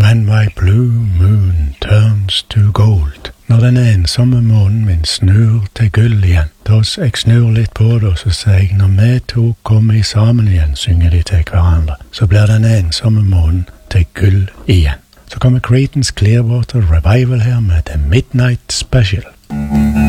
When my blue moon turns to gold. Når den ensomme månen min snur til gull igjen. Jeg snur litt på det, og så sier jeg, når vi to kommer sammen igjen, synger de til hverandre, så blir den ensomme månen til gull igjen. Så kommer Creedence Clearwater Revival her med The Midnight Special.